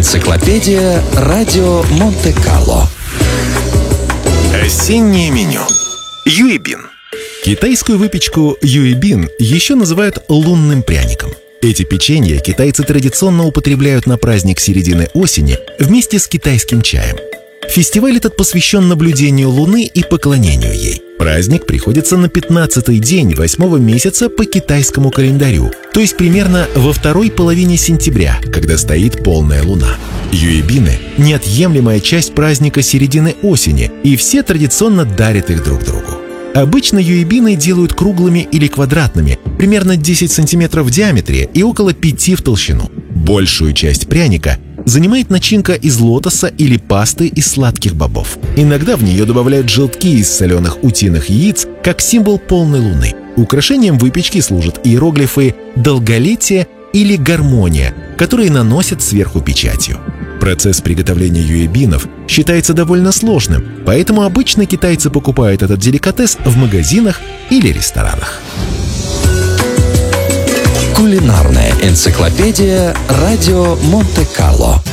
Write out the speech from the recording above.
Энциклопедия радио Монте-Карло. Осеннее меню. Юйбин. Китайскую выпечку юйбин еще называют лунным пряником. Эти печенья китайцы традиционно употребляют на праздник середины осени вместе с китайским чаем. Фестиваль этот посвящен наблюдению Луны и поклонению ей. Праздник приходится на 15-й день 8-го месяца по китайскому календарю, то есть примерно во второй половине сентября, когда стоит полная луна. Юйбины – неотъемлемая часть праздника середины осени, и все традиционно дарят их друг другу. Обычно юйбины делают круглыми или квадратными, примерно 10 сантиметров в диаметре и около 5 в толщину. Большую часть пряника занимает начинка из лотоса или пасты из сладких бобов. Иногда в нее добавляют желтки из соленых утиных яиц, как символ полной луны. Украшением выпечки служат иероглифы «долголетие» или «гармония», которые наносят сверху печатью. Процесс приготовления юйбинов считается довольно сложным, поэтому обычно китайцы покупают этот деликатес в магазинах или ресторанах. Кулинарная энциклопедия радио Монте-Карло.